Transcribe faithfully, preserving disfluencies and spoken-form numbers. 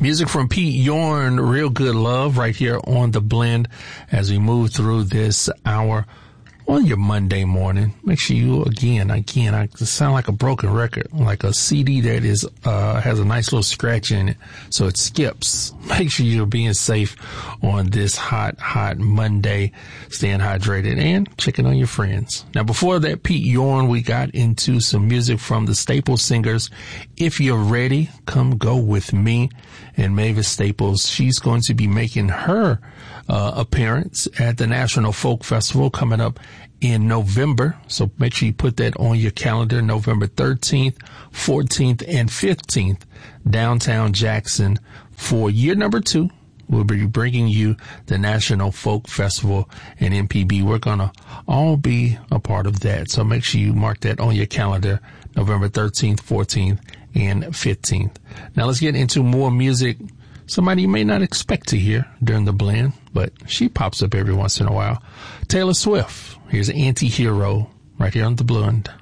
Music from Pete Yorn, Real Good Love, right here on The Blend as we move through this hour on your Monday morning. Make sure you, again, again, I sound like a broken record, like a C D that is, uh, has a nice little scratch in it, so it skips. Make sure you're being safe on this hot, hot Monday, staying hydrated and checking on your friends. Now, before that, Pete Yorn, we got into some music from the Staples Singers. If You're Ready, Come Go With Me. And Mavis Staples, she's going to be making her uh, appearance at the National Folk Festival coming up in November. So make sure you put that on your calendar, November thirteenth, fourteenth, and fifteenth, downtown Jackson for year number two. We'll be bringing you the National Folk Festival and M P B. We're going to all be a part of that. So make sure you mark that on your calendar, November thirteenth, fourteenth, and fifteenth. Now let's get into more music. Somebody you may not expect to hear during the blend, but she pops up every once in a while. Taylor Swift. Here's Anti-Hero right here on The Blend.